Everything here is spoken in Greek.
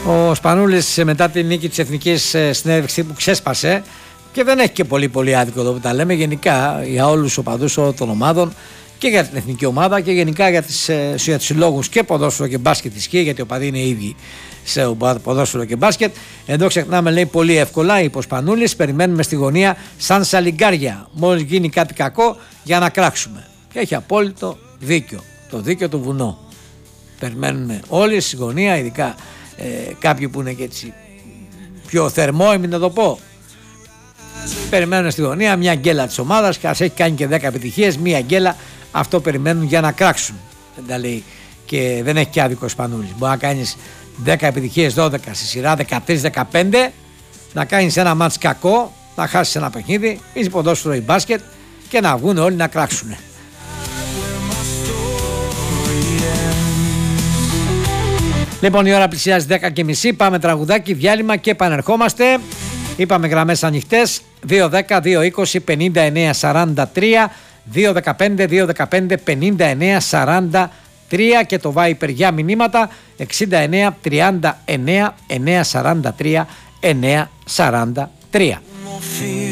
Ο Σπανούλης μετά την νίκη της Εθνικής Συνέλευσης που ξέσπασε, και δεν έχει και πολύ άδικο εδώ που τα λέμε, γενικά για όλους τους οπαδούς όλων των ομάδων και για την εθνική ομάδα και γενικά για τους συλλόγους και ποδόσφαιρο και μπάσκετ ισχύει, γιατί οι οπαδοί είναι οι ίδιοι σε ποδόσφαιρο και μπάσκετ. Εδώ ξεχνάμε, λέει, πολύ εύκολα, είπε ο Σπανούλης, περιμένουμε στη γωνία σαν σαλιγκάρια μόλις γίνει κάτι κακό για να κράξουμε. Και έχει απόλυτο δίκιο, το δίκιο του βουνό. Περιμένουμε όλοι στη γωνία, ειδικά κάποιοι που είναι και έτσι πιο θερμόιμοι, να το πω. Περιμένουν στη γωνία μια γκέλα της ομάδας, και ας έχει κάνει και 10 επιτυχίες, μια γκέλα, αυτό περιμένουν για να κράξουν. Δεν τα λέει και δεν έχει και άδικο ο Σπανούλης. Μπορεί να κάνεις 10 επιτυχίες, 12 στη σειρά, 13-15, να κάνεις ένα μάτς κακό, να χάσεις ένα παιχνίδι, είσαι ποδόσφαιρο ή μπάσκετ, και να βγουν όλοι να κράξουν. Λοιπόν, η ώρα πλησιάζει 10:30, πάμε τραγουδάκι, διάλειμμα και επανερχόμαστε. Είπαμε γραμμές ανοιχτές, 210-220-59-43, 215-215-59-43 και το Viper για μηνύματα 69-39-943-943.